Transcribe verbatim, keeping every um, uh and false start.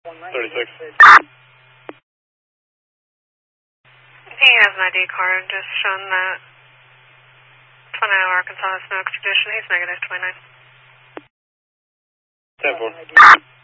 thirty-six. He has an I D card, just showing that Toronto, Arkansas has no extradition. He's negative twenty-nine. ten four.